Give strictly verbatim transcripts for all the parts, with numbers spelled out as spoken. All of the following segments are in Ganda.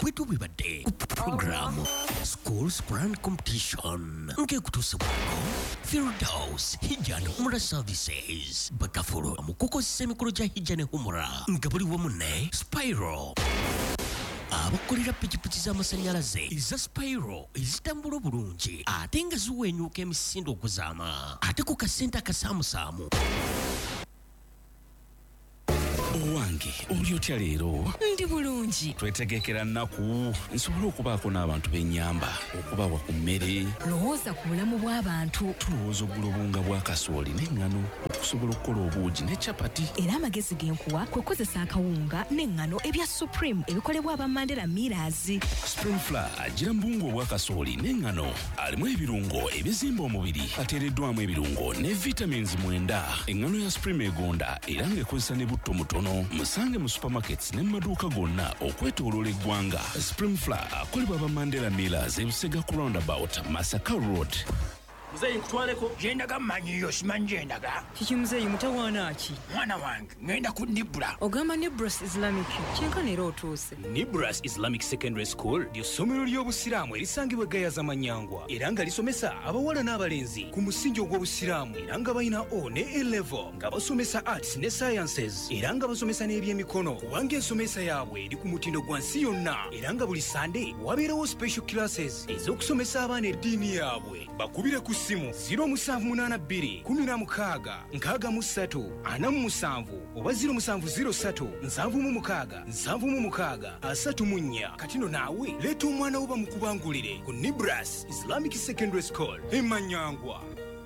wetu bibadde ku program Schools Grand Competition ngekutusibwako Firdaus Hijjan Humra Services bakafulu mukukozesa emikolo gya Hijja ne Humra nga buli wamu ne Spyro abakolera pikipiki z'amasanyalaze eza Spyro ezitambula obulungi ate nga ziwenyuuka emisinde okuzaama ate ku kasente akasaamusaamu. Owange oli otya leero? Ndi bulungi. Twetegekera nnaku nsobola okubaako n'abantu b'ennyamba okubawa ku mmere. Lowooza ku bulamu bw'abantu. Tulowooza oggula obunga bwa kasooli n'eŋŋano okusobola okukola obuugi ne capati. Era amagezi genkuwa kwe kukozesa akawunga n'eŋŋano ebya Supreme ebikolebwa aba Mandela Millers. Supreme Flour agira mbungu obwa kasooli n'eŋŋano alimu ebirungo ebizimba omubiri ateereddwamu ebirungo ne vitamins mwenda. Eŋŋano ya Supreme egonda era ng'ekozesa ne butto mutono. Musange mu supermarkets ne maduuka gonna okwetooloola eggwanga. Supreme Flour akolebwa aba Mandela Millers e Busega ku roundabout Masaka Road. Mzee nkutwaleko yendaga manyiyo simanyi yendaga kiki mzee mutawaana ki mwana wange ngenda ku Nibra ogamba Nibras Islamic kyenkana era otuuse. Nibras Islamic Secondary School ly'essomero ly'obusiraamu erisangibwa Gayaza Manyangwa era nga lisomesa abawala n'abalenzi ku musingi ogw'obusiraamu era nga balina O ne A level nga basomesa arts ne sciences era nga basomesa n'ebyemikono kubanga ensomesa yaabwe eri ku mutindo gwa nsi yonna era nga buli Sunday wabeerawo special classes ez'okusomesa abaana eddiini yaabwe. Bakubire ku simu zero musanvu munaana bbiri kumi na mukaaga nkaaga mu ssatu ana mu musanvu oba zero musanvu zero ssatu nsanvu mu mukaaga nsanvu mu mukaaga asatu mu nnya. Katino naawe leeta omwana wo bamukubangulire ku Nibras Islamic Secondary School e Manyangwa.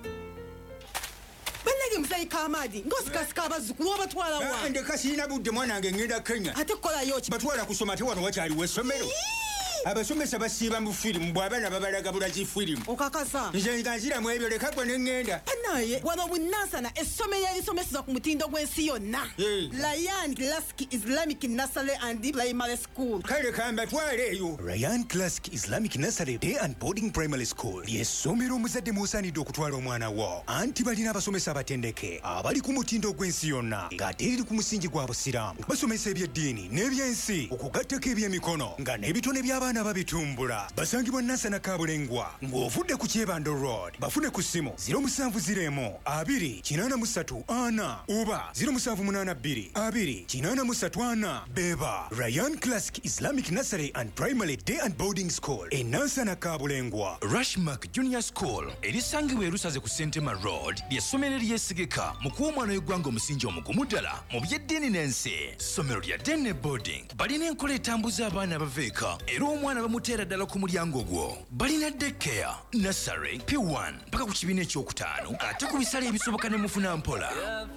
Bannage musayi Kamadi ngosikasika abazzukulu obatwala wa ndeka sirina budde mwanange ngenda Kenya ate kukolayo ki batwala kusoma te wano wakyaliwo essomero. Abasomesa basiiba mu firimu bw'abaana babalaga bulaki firimu. Okakasa nze nziramu ebyo leka gwe ne ŋŋenda. Naye wano bunansana essomero erisomeseza ku mutindo gw'ensi yonna. Ryan Classic Islamic Nursery and Primary School. Kale kambatwale eyo. Ryan Classic Islamic Nursery Day and Boarding Primary School ly'essomero omuzadde mw'osaanidde okutwala omwana wo anti balina abasomesa abatendeke abali ku mutindo gw'ensi yonna ng'ate liri ku musingi gwa busiraamu. Basomesa ebyeddiini n'ebyensi okugattako ebyemikono nga n'ebitone by'abaana babitumbula. Basangibwa Nansana Kabulengwa ng'ovudde ku Kyebando Road. Bafune ku ssimu zero musanvu ziremu abiri kinaana mu ssatu ana oba zero musanvu munaana bbiri abiri kinaana mu ssatu ana. Beba Ryan Classic Islamic Nursery and Primary Day and Boarding School e Nansana Kabulengwa. Rushmark Junior School erisangibwa erusaze ku Sentema Road ly'essomero eryesigika mu kuwa omwana w'eggwanga omusingi omugumu ddala mu byeddiini n'ensi. Ssomero lya Dene Boarding balina enkola etambuza abaana abaveeka era omwana bamuteera ddala ku mulyango gwo. Balina daycare, nursery, P one mpaka ku kibiina ekyokutaano ate ku bisale ebisoboka ne mufuna mpola.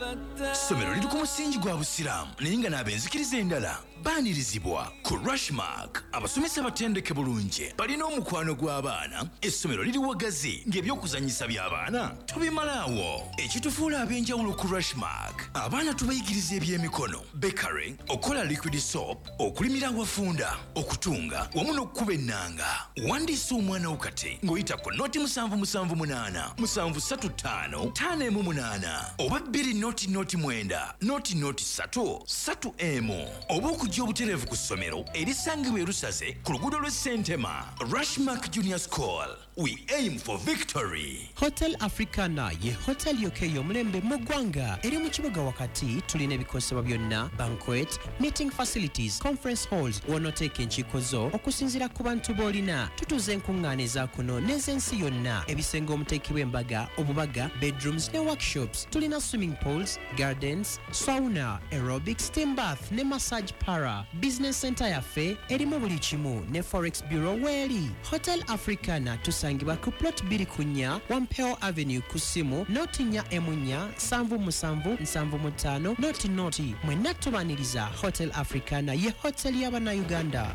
Ssomero liri ku musingi gwa busiraamu naye nga n'abenzikiriza endala baanirizibwa. Ku Rushmark abasomesa batendeke bulungi balina omukwano gw'abaana. Essomero liri wagazi ng'ebyokuzanyisa by'abaana tubimalaawo. Ekitufuula ab'enjawulo ku Rushmark abaana tubayigiriza ebyemikono, bakery, okola liquid soap, okulimira awafunda, okutunga wamu n'okukuba ennanga. Wandiisa omwana wo kati ng'oyita ku noti musanvu musanvu munaana musanvu ssatu ttaano ttaano emu munaana oba bbiri noti noti mwenda noti noti ssatu ssatu emu oba okujja obutereevu ku ssomero erisangibwa erusaze ku luguudo lw'e Sentema. Rushmark Junior School, we aim for victory. Hotel Africana ye hotel yokeyo omulembe mu ggwanga eri mu kibuga wakati. Tulina ebikosebwa byonna, banquet, meeting facilities, conference halls w'onooteeka enkiiko zo okusinziira ku bantu b'olina. Tutuuza enkuŋŋaana eza kuno n'ez'ensi yonna, ebisenge omuteekebwa embaga, obubaga, bedrooms ne workshops. Tulina swimming pools, gardens, sauna, aerobics, steam bath ne massage para. Business center yaffe erimu buli kimu ne forex bureau weeri. Hotel Africana tusangibwa ku plot bbiri ku nnya Wampeo Avenue ku ssimu noti nnya emu nnya nsanvu musanvu nsanvu mu ttaano noti noti. Mwenna tubaniriza Hotel Africana ye hotel y'Abannayuganda.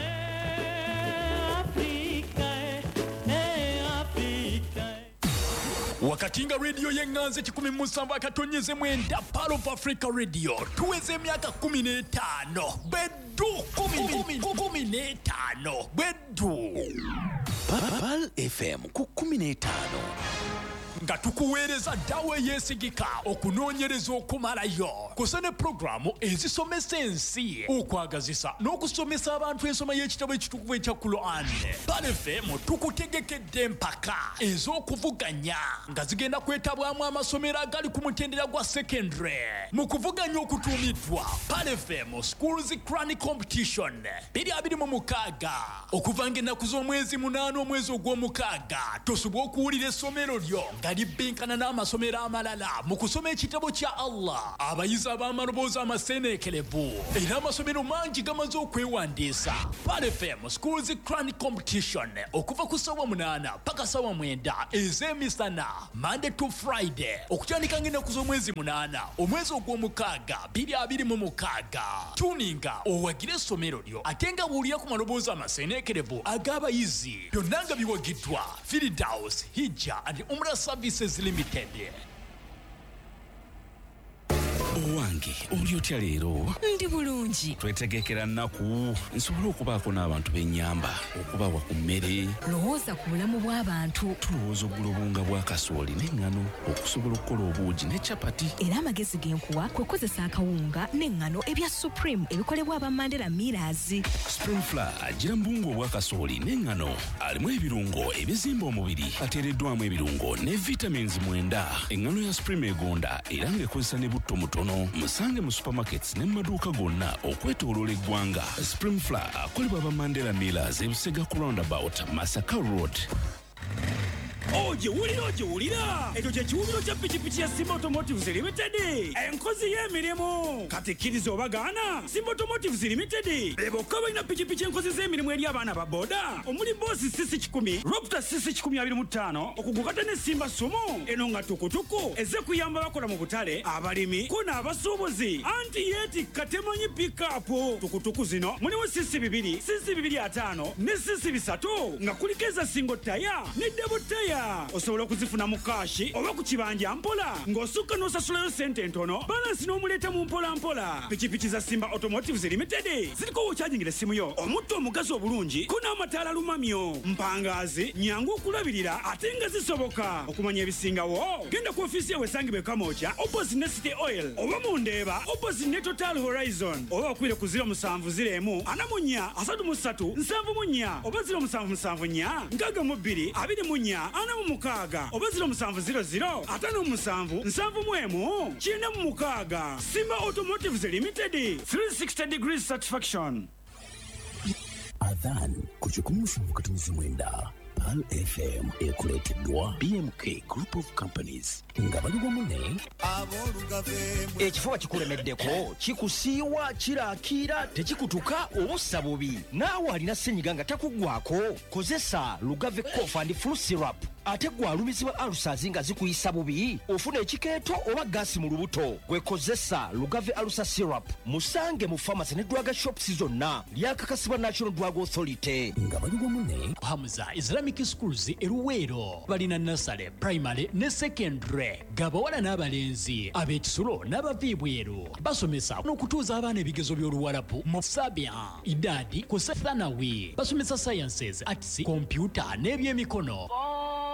Wakatinga radio yenganze kikumi musanvu akatonyeze mwenda Pearl of Africa Radio tuweze emyaka kumi n'etaano beddu kumi n'etaano beddu Pearl F M ku kumi n'etaano. nga tukuweereza ddawo eyeesigika okunoonyereza okumalayo kusa ne pulogulaamu ezisomesa ensi okwagazisa n'okusomesa abantu ensoma y'ekitabo ekitukuvu ekya Quran. Pal F M tukutegekedde empaka ez'okuvuganya nga zigenda kwetabwamu amasomero agali ku mutendera gwa secondary mu kuvuganya okutuumiddwa Pal F M Schools Crown Competition biri abiri mu mukaaga okuva ng'ennaku z'omwezi munaana omwezi ogw'omukaaga tosobwa okuwulira essomero lyo nga libbinkana n'amasomero amalala mu kusoma ekitabo kya Allah. Abayizi ab'amaloboozi amaseeneekerevu era amasomero mangi gamaze okwewandiisa. Pal F M Schools Crown Competition okuva ku ssaawa munaana paka ssaawa mwenda ez'emisana Monday to Friday okutandika ng'ennaku z'omwezi munaana omwezi ogw'omukaaga biri abiri mu mukaaga. Tuninga owagire essomero lyo ate nga buulira ku maloboozi amaseeneekerevu ag'abayizi byonna nga biwagiddwa Firdaus Hijja and Umrah Services Limited. Owange oli otya leero? Ndi bulungi. Twetegekera nnaku nsobole okubaako n'abantu b'ennyamba okubawa ku mmere. Lowooza ku bulamu bw'abantu. Tulowooza oggula obunga bwa kasooli n'eŋŋano okusobola okukola obuugi ne capati. Era amagezi g'enkuwa kwe kukozesa akawunga n'eŋŋano ebya Supreme ebikolebwa aba Mandela Millers. Spring Flour agira mbungu obwa kasooli n'eŋŋano alimu ebirungo ebizimba omubiri ateereddwamu ebirungo ne vitamins mwenda. Eŋŋano ya Supreme egonda era ng'ekozesa ne butto mutono. Musange mu supermarkets ne mu maduuka gonna okwetooloola eggwanga. Spring Flour akolebwa aba Mandela Millers e Busega ku roundabout Masaka Road. Oje wulira oje wulira ekyo kye kiwumiro kya pikipiki ya Simba Automotives Limited enkozi y'emirimu kati kkiriza obagaana. Simba Automotives Limited bebokka balina pikipiki enkozi z'emirimu eri abaana ba boda omuli boosi sisi kikumi Raptor sisi kikumi abiri mu ttaano okugukata ne Simba Sumo eno nga tukutuku eze kuyamba bakola mu butale abalimi ko n'abasuubuzi anti yeetikka temanyi pikapu tukutuku zino mulimu sisi bibiri sisi bibiri ataano ne sisi bisatu nga kuliko eza singo taya ne debo taya. Osobola okuzifuna mu kaashi oba ku kibanja mpola ng'osukka n'osasulayo sente ntono balansi n'omuleeta mu mpola mpola. Pikipiki za Simba Automotives Limited ziriko wokyajingira essimu yo omutto omugazi obulungi ko n'amataala lumamyo mpangaazi nyangu okulabirira ate nga zisoboka. Okumanya ebisingawo genda ku ofiisi yawe esangibwa e Kamooja opposite ne City Oil oba mu Ndeeba opposite ne Total Horizon oba okwire ku ziro musanvu ziro emu ana mu nnya asatu mu ssatu nsanvu mu nnya oba ziro musanvu musanvu nnya nkaaga mu bbiri abiri mu nnya ana mu mukaaga oba ziro musanvu ziro ziro ataano mu musanvu nsanvu mu emu kyenda mu mukaaga. Simba Automotives Limited three sixty degrees satisfaction. Adhan ku kikumi musanvu katuuzi mwenda Pal F M ekuleeteddwa B M K Group of Companies nga bali wamu ne ekifuba kikulemeddeko kikusiiwa kiraakira tekikutuka obussa bubi naawe alina ssenyiga nga takuggwako kozesa Lugave Cough and Flu Syrup ate gwe alumizibwa alusazi nga zikuyisa bubi ofuna ekikeeto oba gaasi mu lubuto gwekozesa Lugave Alusa Syrup musange mu pharmacy ne drug shops zonna lyakakasibwa National Drug Authority nga bali wamu ne Hamza Islamic Schools eruweero balina nursery primary ne secondary gabawala n'abalenzi ab'ekisulo n'abaviibweru basomesa n'okutuuza abaana ebigezo by'oluwalabu mu sabia idadi ku thanawi basomesa sciences arts computer n'ebyemikono